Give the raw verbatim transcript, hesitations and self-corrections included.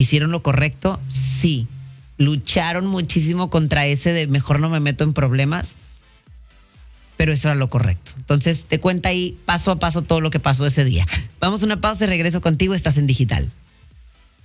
¿hicieron lo correcto? Sí. Lucharon muchísimo contra ese de mejor no me meto en problemas, pero eso era lo correcto. Entonces te cuenta ahí paso a paso todo lo que pasó ese día. Vamos a una pausa y regreso contigo. Estás en Digital.